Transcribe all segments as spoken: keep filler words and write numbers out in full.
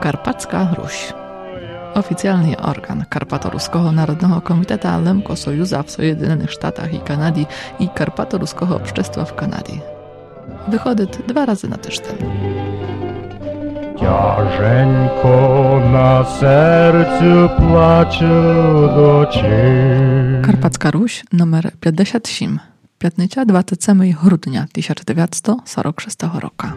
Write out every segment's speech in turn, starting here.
Karpacka Ruś. Oficjalny organ Karpato-Ruskiego Narodnego Komiteta Lemko Sojuza w Sojedynionych Sztatach i Kanady i Karpato-Ruskiego Общества w Kanadzie. Wychodzi dwa razy na tydzień. Ciężko na sercu płacze do ciebie. Karpacka Ruś numer pięćdziesiąt osiem. Piątnica dwudziestego grudnia tysiąc dziewięćset czterdzieści szóstego roku.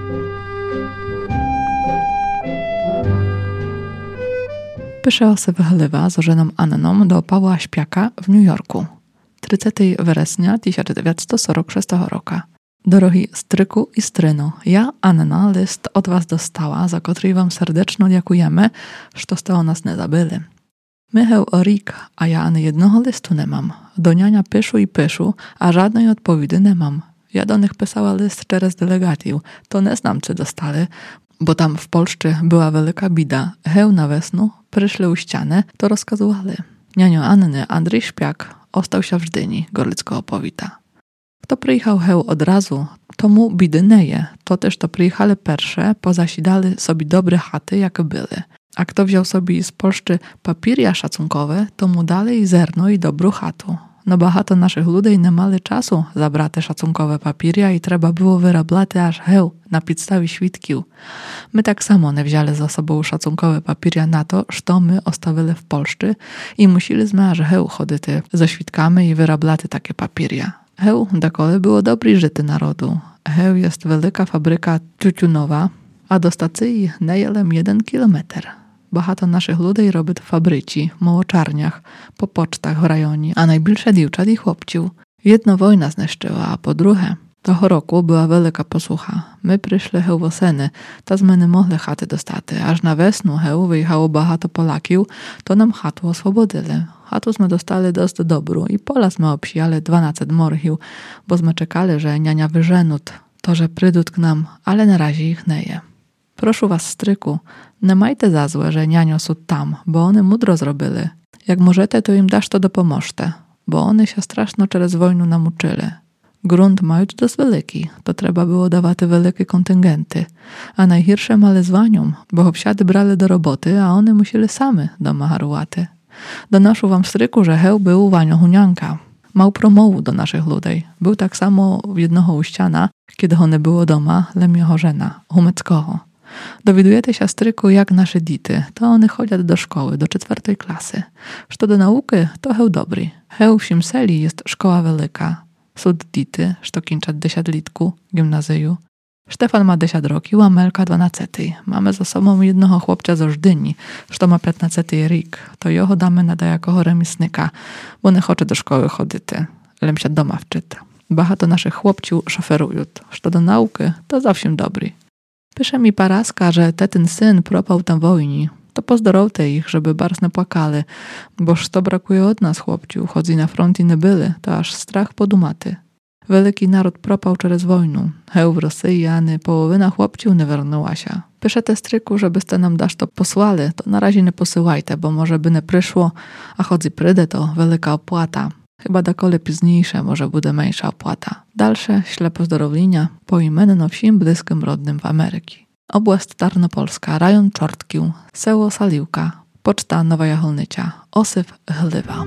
Pisze się wychyliwa z żoną Anną do Pawła Śpiaka w New Yorku. trzydziestego września tysiąc dziewięćset czterdzieści szóstego roku. Drogi stryku i strynu, ja, Anna, list od was dostała, za który wam serdecznie dziękujemy, że ste o nas nie zabyli. Michał Orik, a ja ani jednego listu nie mam. Do niania piшу i pišu, a żadnej odpowiedzi nie mam. Ja do nich pisała list przez delegatów, to nie znam, czy dostali, bo tam w Polsce była wielka bida. Heł na wiosnu, przyszli u ściany, to rozkazywali. Nianio Anny, Andrzej Śpiak, ostał się w Żdyni, Gorlickiego powita. Kto przyjechał heł od razu, to mu bidy nie je. To też to przyjechali pierwsze, pozasidali sobie dobre chaty, jak były. A kto wziął sobie z Polski papieria szacunkowe, to mu dali zerno i dobrą chatu. No bahato naszych ludzi nie mali czasu zabrate szacunkowe papieria i trzeba było wyrablać aż heł na podstawie świadków. My tak samo nie wzięli za sobą szacunkowe papieria na to, co my ostawili w Polsce i musieliśmy aż heł chodzić ze świadkami i wyrablać takie papieria. Heł dokole było dobry żyty narodu. Heł jest wielka fabryka tytunowa, a do stacji niejelem jeden kilometr. Bahato naszych ludzi robi w fabryci, mołoczarniach, po pocztach w rejonie, a najbliższe dziewczat i chłopciów. Jedno wojna zniszczyła, a po drugie, toho roku była wielka posłucha. My przyszli heł woseny, ta my nie mogli chaty dostać, aż na wiosnu heł wyjechało bahato Polaków, to nam chatu oswobodzili. Chatu sme dostali dość dobrą i pola sme obsijali dwanaście morchił, bo sme czekali, że niania wyżenut, to że prydut k nam, ale na razie ich nie je. Proszę was, stryku, nie majte za złe, że nianio są tam, bo one mudro zrobili. Jak możecie, to im dasz to dopomożte, bo one się straszno przez wojnu namuczyli. Grunt mają dość wielki, to trzeba było dawać wielkie kontyngenty, a najgorsze male zwaniom, bo obsiady brali do roboty, a one musieli same doma harłaty. Donoszę wam, stryku, że heł był Wanio Hunianka. Mał promowu do naszych ludzi. Był tak samo w jednego u ściana, kiedy one było doma, lemieho żena, Humeckoho. Dowiadujecie się, stryku, jak nasze dity, to one chodzą do szkoły, do czwartej klasy. Co do nauki, to heł dobry. Heł w Simseli jest szkoła wielka. Są dity, co kończą dziesięciolitku, gimnazyju. Stefan ma dziesięć roki, a Melka dwanaście. Mamy za sobą jednego chłopca z Żdyni, co ma piętnaście rik. To jeho damy nada jako remesnika, bo nie chce do szkoły chodzić, lem się doma wczyta. Bahato naszych chłopciów szoferują. Co do nauki, to zawsze dobry. Pisze mi Paraska, że tetyn syn propał tam wojni. To pozdrowte ich, żeby bars nie płakali, boż to brakuje od nas chłopciów, chodzi na front i nie byli, to aż strach podumaty. Wielki naród propał przez wojnę. Heł w Rosji, ani połowina chłopciów nie wernęła się. Pisze te stryku, żebyście nam dasz to posłali, to na razie nie posyłajte, bo może by nie przyszło, a chodzi prydę to wielka opłata. Chyba dakole późniejsze może będzie mniejsza opłata. Dalsze śle pozdrowienia po imienno wsim bliskim rodnym w Ameryki. Oblast Tarnopolska, rejon Czortkił, seło Saliłka, poczta Nowa Jacholnycia, Osyf Chlywa.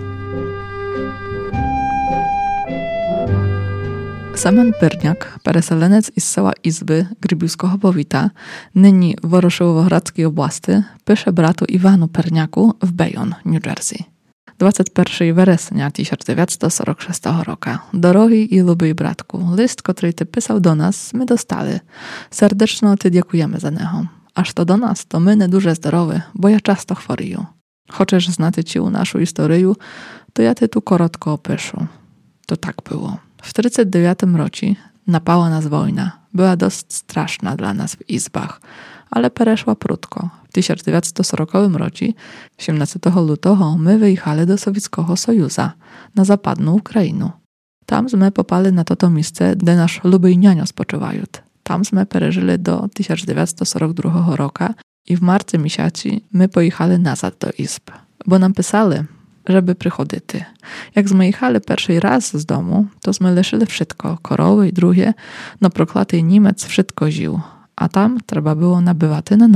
Semen Pyrniak, pereseleniec z sela Izby Grybiuskiego powita, nyni Woroszyłowo-Hradzkiej oblasti, pisze bratu Iwanu Pyrniaku w Bayonne, New Jersey. dwudziestego pierwszego września tysiąc dziewięćset czterdzieści szóstego roku. Drogi i lubiej bratku, list, który ty pisał do nas, my dostali. Serdecznie ty dziękujemy za niego. Aż to do nas, to my nie duże zdrowe, bo ja często chworuję. Chociaż znaty ci u naszą historię, to ja ty tu korotko opiszę. To tak było. W trzydziestym dziewiątym roku napała nas wojna. Była dość straszna dla nas w izbach, ale pereszła prudko. W tysiąc dziewięćset czterdziestym roku, osiemnastego lutego, my wyjechali do Sowieckiego Sojuza, na zapadną Ukrainę. Tam sme popali na to to miejsce, gdzie nasz lubiej nianio spoczywają. Tam sme pereżyli do tysiąc dziewięćset czterdziestego drugiego roku i w marcu miesiącu my pojechali nazad do izb, bo nam pisali, żeby przychodzić. Jak sme jechali pierwszy raz z domu, to sme leszyli wszystko, korowy i drugie, no proklatej Niemiec wszystko ził, a tam trzeba było nabywać na nowo.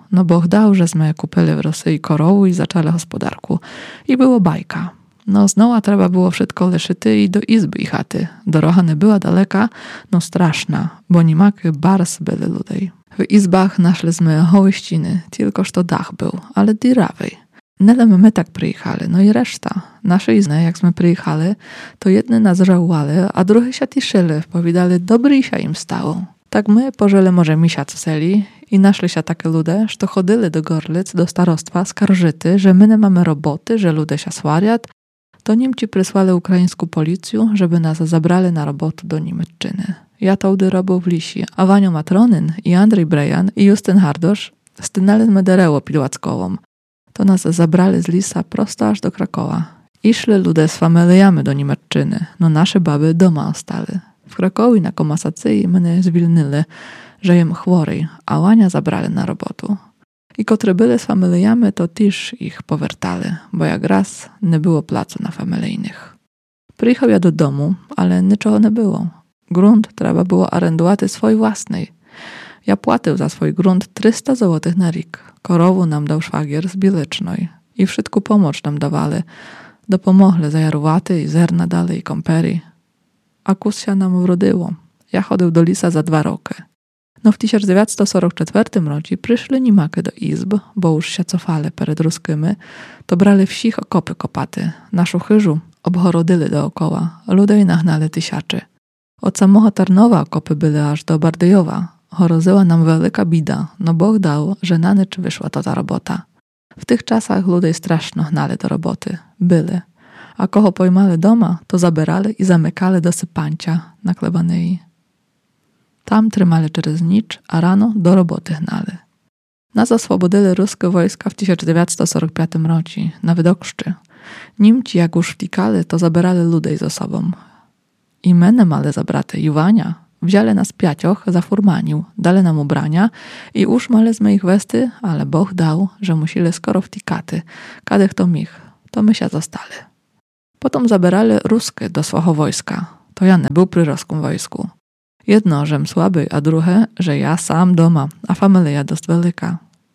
No Bóg dał, że sme kupili w Rosji korowu i zaczęli gospodarku. I było bajka. No znowu trzeba było wszystko leszyty i do izby i chaty. Doroga nie była daleka, no straszna, bo niemakie bars byli ludej. W izbach naszliśmy hołyściny, tylkoż to dach był, ale dirawej. Nele my tak przyjechali, no i reszta. Nasze izne, jak sme przyjechali, to jedne nas żałowali, a drugie się tiszyli, powiedzieli, dobry się im stało. Tak my pożyli może misiac w seli i naszli się takie ludzie, że chodzili do Gorlic, do starostwa, skarżyty, że my nie mamy roboty, że ludzie się swariat. To Niemci przysłali ukraińską policję, żeby nas zabrali na robotę do Niemczyny. Ja taudy robił w Lisi, a Wanio Matronyn i Andrzej Brejan i Justyn Hardosz stynali z Medereło Pidłackową. To nas zabrali z Lisa prosto aż do Krakowa. I szli ludzie z familiami do Niemczyny, no nasze baby doma ostali. W Krakowie na komasacji mnie zwilnili, że jem chworej, a Wania zabrali na robotę. I kotry byli z familiami, to też ich powertali, bo jak raz nie było placu na familijnych. Przyjechał ja do domu, ale niczego nie było. Grunt trzeba było arendować swój własnej. Ja płacił za swój grunt trzysta złotych na rik. Korowu nam dał szwagier z Bielecznej. I wszystko pomoc nam dawali. Dopomogli za jarwaty i zerna dali i kompery. A kus się nam wrodyło. Ja chodził do Lisa za dwa roky. No w tysiąc dziewięćset czterdziestym czwartym roku przyszli niemakie do izb, bo już się cofali przed ruskimi, to brali wsich okopy kopaty. Naszą chyżu obchorodyli dookoła. Ludzie nagnali tysiaczy. Od samego Tarnowa okopy były aż do Bardyjowa. Chorozyła nam wielka bida, no Bóg dał, że na nicz wyszła to ta robota. W tych czasach ludzie straszno gnali do roboty. Byli. A kogo pojmali doma, to zabierali i zamykali do sypancia na Klebanyi. Tam trzymali przez nicz, a rano do roboty gnali. Nas oswobodyli ruskie wojska w tysiąc dziewięćset czterdziestym piątym roku na Wydokszczy. Niemci jak już wtikali, to zabierali ludzi ze sobą. I mene mali zabrate Juwania wzięli nas pięcioch za furmanił, dali nam ubrania i już maliśmy ich westy, ale Bóg dał, że musili skoro wtikaty. Kadych to mich, to my się zostali. Potem zabierali ruskie do swojego wojska. To ja nie był przy ruskim wojsku. Jedno, żem słaby, a drugie, że ja sam doma, a familia dość wielka.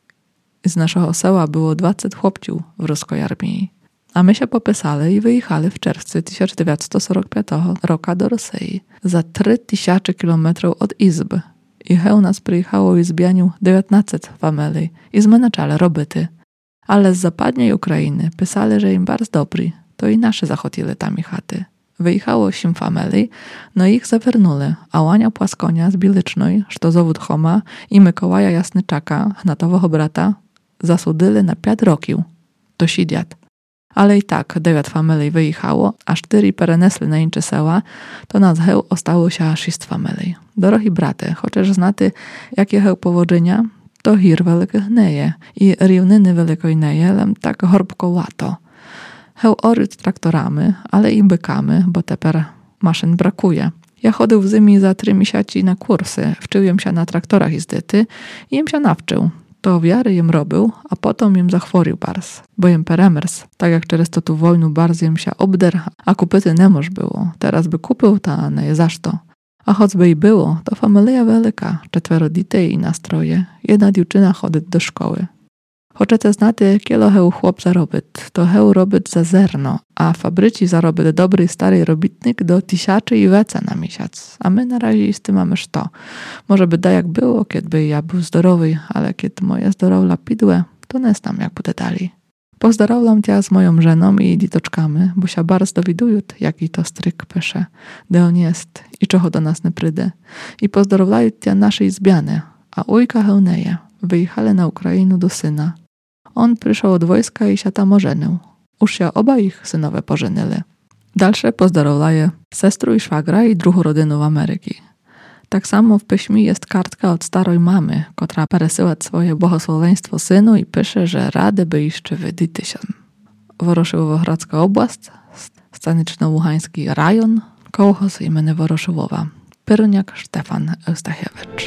Z naszego sela było dwadzieścia chłopców w ruskiej armii. A my się popisali i wyjechali w czerwcu tysiąc dziewięćset czterdziestego piątego roku do Rosji za trzy tysiące kilometrów od izby. I heł nas przyjechało w izbianiu dziewiętnaście familii i zmenaczali roboty. Ale z zapadniej Ukrainy pisali, że im bardzo dobry, to i nasze zachotili tam i chaty. Wyjechało osiem familii, no ich zawernuli, a Łania Płaskonia z Bielecznej, što zawód Homa i Mikołaja Jasnyczaka, hnatowego brata, zasudyli na pięć roków. To siediat. Ale i tak dziewięć familii wyjechało, a cztery perenesli na inne sela, to nas heł ostało się aż sześć familii. Dorogi braty, chociaż znaty jakie heł powodzenia, to hir wielkich neje i riwniny wielkoj neje, tak horbkołato. Heł oryt traktorami, ale i bykami, bo teper maszyn brakuje. Ja chodził w zimi za trzy miesiące na kursy, wczyłem się na traktorach i zdyty i im się nawczył. To wiary jem robił, a potem jem zachworił bars, bo jem peremers, tak jak przez to tu wojnu bars jem się obder, a kupyty nie moż było. Teraz by kupił, ta nie je zašto. A choćby i było, to familia wielka, czworo dzieci i nastroje, jedna dziewczyna chodzi do szkoły. Хочете знати, кіло геу хлоп заробить, то геу робить за зерно, а фабриці заробить добрий старий робітник до тисячі і веца на місяць. А ми наразі з тим mamy що. Może by da jak było, kiedy ja był zdrowy, ale kiedy moje zdrowia pidłe, to nie znam jak bude dali. Pozdravlam ťa z mojom ženom i ditočkami, bo się bardzo dowidują, jaki to stryk pesze, gdzie on jest i czego do nas nie przyjdzie. I pozdravlają ťa naszej zbiane, a ujka hełneje, wyjechali na Ukrainę do syna. On przyszedł od wojska i się tam ożenił. Już się oba ich synowe pożenili. Dalsze pozdravlaje sestru i szwagra i drugą rodzinę w Ameryki. Tak samo w piśmie jest kartka od starej mamy, która peresyła swoje błogosławieństwo synu i pisze, że rady by jeszcze wydity się. Woroszyłowo-Hradzka oblast, Stanyczno-Łuhański rajon, kołchoz imienia Woroszyłowa. Pyrniak Stefan Eustachiewicz.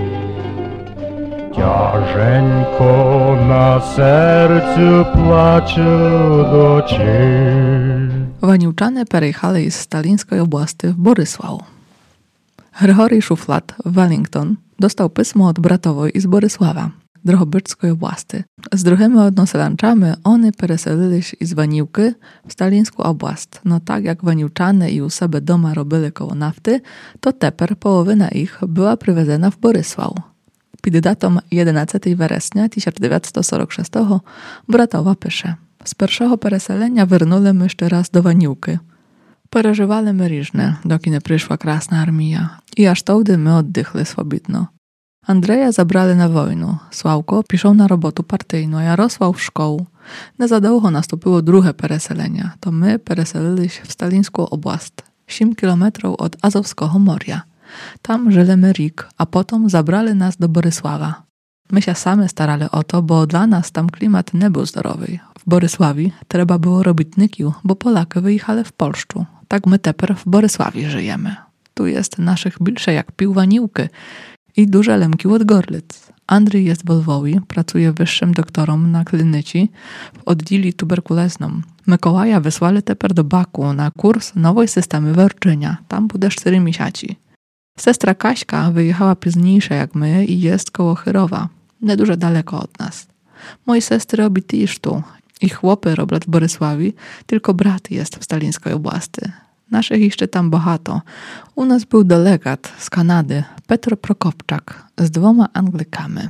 Ciężko na sercu płacze do ciebie. Waniuczany perejechali z Stalinskiej oblasti w Borysław. Grigorij Szuflad w Wellington dostał pismo od bratowej z Borysława. Drohobyczskiej oblasti. Z druhými odnoselančami oni переселились із Ванівки в Сталінську область. No tak jak Waniłczany i u siebie doma robili koło nafty, to teper połowina ich była przywiezena w Borysław. Pід датом jedenastego вересня tysiąc dziewięćset czterdziestego szóstego bratowa pisze. Z pierwszego переселення вернули ми ще раз до Ванівки. Переживали ми ріжне, доки не прийшла Красна армія. І аж тоді ми oddychli swobodno. Andrzeja zabrali na wojnę. Sławko piszą na robotę partyjną, a Jarosław w szkołę. Niezadługo nastąpiło drugie pereselenie. To my pereseliliśmy w Stalińską oblast, siedem kilometrów od Azowskiego Morza. Tam żyliśmy rok, a potem zabrali nas do Borysława. My się same starali o to, bo dla nas tam klimat nie był zdrowy. W Borysławie trzeba było robitników, bo Polaki wyjechali w Polszczu. Tak my teper w Borysławie żyjemy. Tu jest naszych bільше jak pił Waniłki i duże lemki od Gorlic. Andrzej jest w Lwowie, pracuje wyższym doktorem na klinici w oddziale tuberkuleznym. Mikołaja wysłali teper do Baku na kurs nowej systemy wyrczenia. Tam bude cztery miesiące. Sestra Kaśka wyjechała później jak my i jest koło Chyrowa, nie dużo daleko od nas. Moje sestry robi też tu. Ich chłopy robią w Borysławie, tylko brat jest w Stalińskiej oblasti. Naszych jeszcze tam bohato. U nas był delegat z Kanady, Petr Prokopczak, z dwoma Anglikami.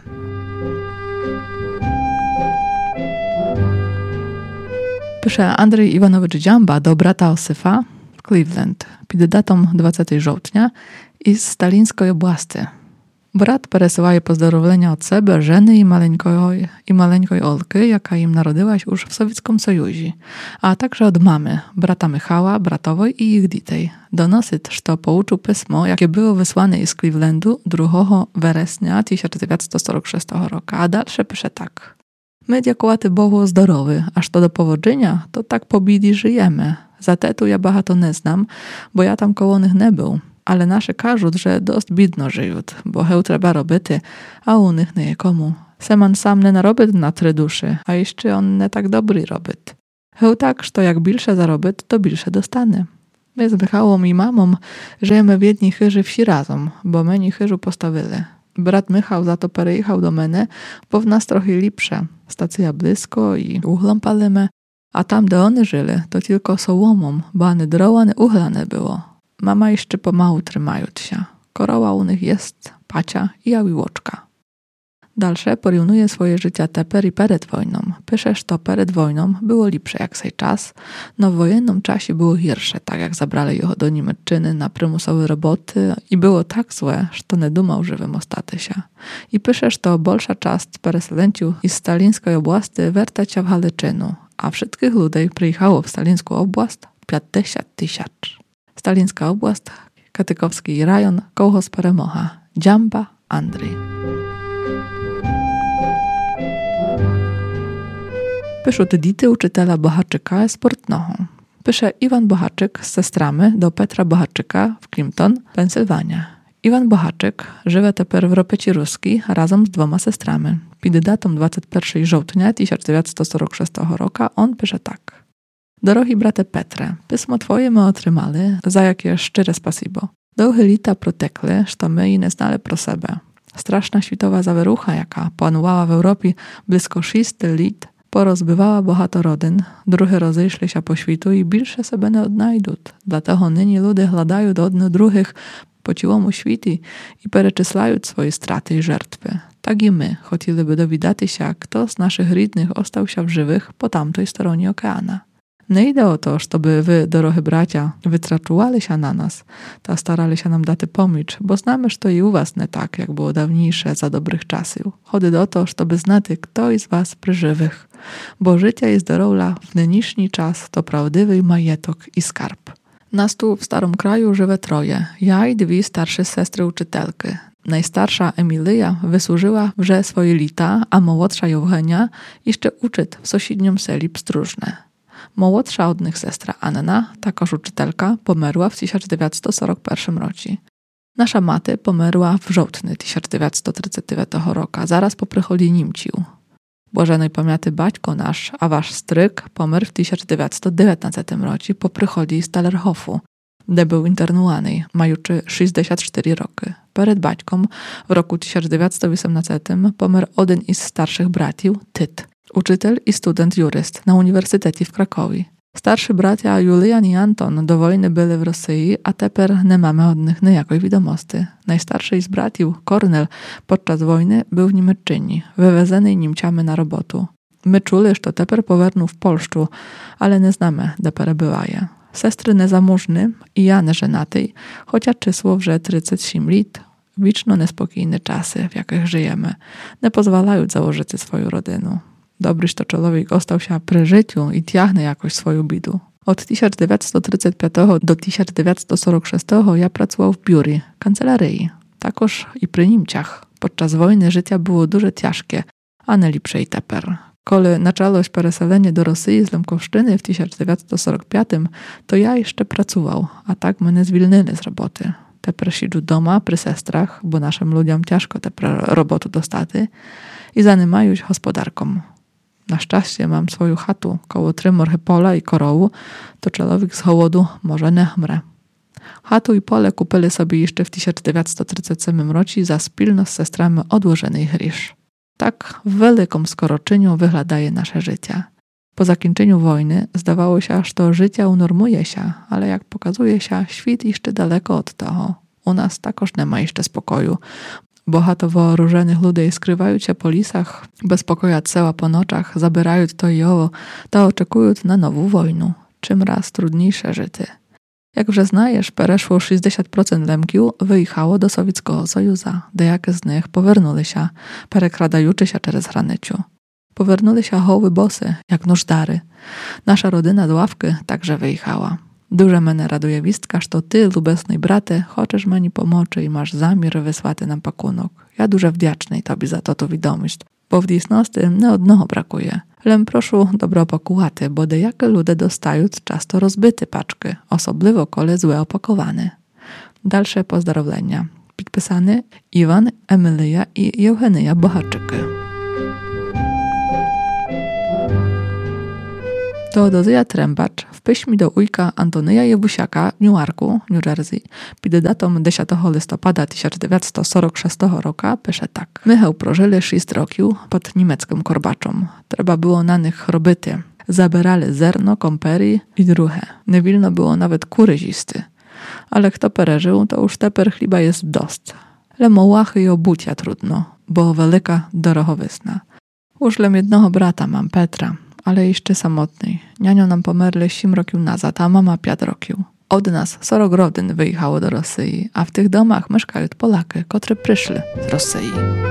Pisze Andrzej Iwanowicz Dziamba do brata Osyfa w Cleveland, pід datą dwudziestego żołtnia i z Stalińskiej oblasti. Brat peresyłaje pozdrowienia od siebie, żeny i maleńkoj, i maleńkoj Olky, jaka im narodziłaś już w Sowieckim Sojuzie, a także od mamy, brata Michała, bratowej i ich ditej. Donosyć, że pouczył pismo, jakie było wysłane z Clevelandu drugiego września tysiąc dziewięćset czterdziestego szóstego roku, a dalsze pisze tak. My dziękowaty Bogu zdrowy, aż to do powodzenia, to tak po bidi żyjemy. Za tetu ja bahato nie znam, bo ja tam koło nich nie był. Ale nasze każą, że dost bidno żyją, bo heł trzeba robity, a u nich nie komu. Seman sam nie narobić na trzy duszy, a jeszcze on nie tak dobry robić. Heł tak, że jak bilsze zarobić, to bilsze dostanie. My z Michałą i mamą żyjemy w jednej chyży wsi razem, bo my nie chyżu postawili. Brat Michał za to perejechał do mnie, bo w nas trochę lepsze. Stacja blisko i uchlom palimy, a tam, gdzie one żyli, to tylko sołomą, bo ani droła, ani uchla nie było. Mama jeszcze pomału trzymają się. Koroła u nich jest, pacia i jawiłoczka. Dalsze porównuje swoje życie teper i przed wojną. Pisze, że to przed wojną było lepsze jak sej czas, no w wojennym czasie było gorsze, tak jak zabrali jego do Niemczyny na przymusowe roboty i było tak złe, że to nie dumał żywym ostati się. I pisze, że to bolsza część pereselentów z Stalińskiej oblasti wertać się w Halyczynu, a wszystkich ludzi przyjechało w Stalińską oblast pięćdziesiąt tysięcy. Stalińska oblast, Katykowski rajon, kołchoz Peremocha, Dziamba, Andrzej. Piszą dity uczytela Bohaczyka z Portnochu. Pisze Iwan Bohaczyk z sestrami do Petra Bohaczyka w Clinton, Pensylwania. Iwan Bohaczyk żyje teper w Ropeci Ruski razem z dwoma sestrami. Pід datą dwudziestego pierwszego żołtnia tysiąc dziewięćset czterdziestego szóstego roku on pisze tak. Drogi brate Petre, pismo twoje my otrzymali, za jakie szczere spasibo. Długie lita protekli, że my i nie znali pro sebe. Straszna światowa zawerucha, jaka panowała w Europie blisko sześciu lat, porozbywała bohato rodyn, druhy rozejszli się po świtu i bilsze sobie nie odnajdą. Dlatego nyni ludzie hladają do odnych druhych po ciłomu świti i pereczyslają swoje straty i żertwy. Tak i my chcieliby dowiedzieć się, kto z naszych rodnych ostał się w żywych po tamtej stronie okeana. Nie idzie o to, żeby wy, doroгі bracia, wytraczowali się na nas, ta starali się nam dać pomóc, bo znamy, że to i u was nie tak, jak było dawniejsze za dobrych czasów. Chodzi o to, żeby znać, kto z was przy żywych, bo życie i zdrowia w nyniszny czas to prawdziwy majetok i skarb. Nas tu w starym kraju żywe troje, ja i dwie starsze sestry uczytelki. Najstarsza Emilia wysłużyła wrze swoje lita, a młodsza Eugenia jeszcze uczyt w sąsiednim seli Pstróżne. Młodsza od nich sestra Anna, takoż uczytelka, pomerła w tysiąc dziewięćset czterdziestym pierwszym roku. Nasza maty pomerła w żołtny tysiąc dziewięćset trzydziestego dziewiątego roku, zaraz po przychodzie Niemciu. Błażenej pamięty baćko nasz, a wasz stryk pomerł w tysiąc dziewięćset dziewiętnastym roku po przychodzie z Talerhofu. де był internowany, majuczy sześćdziesiąt cztery roky. Перед батьком w roku tysiąc dziewięćset osiemnastym pomer один із starszych bratів, Tyt, uczytel i student jurist na Uniwersytecie w Krakowie. Starszy bracia Julian i Anton do wojny byli w Rosji, a teper nie mamy od nich nijakoj wiadomości. Najstarszy z bratів, Kornel, podczas wojny był w Niemczyni, wywezony Niemcami na robotu. My czuli, że teper powernął w Polszczu, ale nie znamy, gdzie perebywaje. Sestry niezamożny i ja nieżenaty, chociaż czysło wrze trzydzieści osiem lat, wieczno niespokojne czasy, w jakich żyjemy, nie pozwalają założyć swoją rodzinę. Dobryś to człowiek ostał się przy życiu i tiahne jakoś swoją bidu. Od tysiąc dziewięćset trzydziestego piątego do tysiąc dziewięćset czterdziestego szóstego ja pracował w biurze, kancelarii, takoż i przy Niemciach. Podczas wojny życia było дуже ciężkie, a nie lepsze i teper. Kole zaczęło się pereselenie do Rosji z Lemkowszczyny w tysiąc dziewięćset czterdziestym piątym, to ja jeszcze pracował, a tak mnie zwilnili z roboty. Teper siedzę doma przy sestrach, bo naszym ludziom ciężko teper robotu dostaty i zajmuję się gospodarką. Na szczęście mam swoją chatu koło trymorchy pola i korowu, to człowiek z hołodu może nie chmre. Chatu i pole kupili sobie jeszcze w tysiąc dziewięćset trzydziestym siódmym roku za spilno z sestrami odłożonej grysz. Tak w wielkim skoroczyniu wyglądaje nasze życie. Po zakończeniu wojny zdawało się, że to życie unormuje się, ale jak pokazuje się, świat jeszcze daleko od tego. U nas takoż nie ma jeszcze spokoju. Bohato woorужених ludzi skrywają się po lisach, bez pokoju cała po nocach, zabierają to i owo, to oczekują na nową wojnę. Czym raz trudniejsze życie. Jak вже знаєш, перейшло sześćdziesiąt procent Lemkiów wyjechało do Sowieckiego Sojuszu, деякі z nich powernuli się, perekradajući się через границю. Powernuli się hoły bosy, jak nóżdary. Nasza rodzina z ławki także wyjechała. Дуже мене радує вістка, що ти, любесний брате, хочеш мені помочі і маєш замір вислати нам пакунок. Я дуже вдячний тобі за ту відомість, бо в дійсності не одного бракує. Lem proszę dobro opakowaty, bo dejakie ludzie dostają często rozbite paczki, osobliwo kole złe opakowane. Dalsze pozdrowienia. Podpisany Iwan, Emilia i Eugenia Bohaczyky. Teodozja Trębacz w piśmie do ujka Antonyja Jebusiaka w Newarku, New Jersey, pod datą dziesiątego listopada tysiąc dziewięćset czterdziestego szóstego roku pisze tak. Mychał prożyli sześć roków pod niemieckim korbaczom. Trzeba było na nich roboty. Zabierali zerno, kompery i druhe. Nie wilno było nawet kury zisty. Ale kto pereżył, to już teper chliba jest dost. Lemo łachy i obucia trudno, bo wielka dorochowysna. Już lem jednego brata mam, Petra. Ale jeszcze samotny. Nianią nam pomerli osiem roków nazad, a mama pięć roków. Od nas sorok rodzin wyjechało do Rosji, a w tych domach mieszkają Polaki, którzy przyszli z Rosji.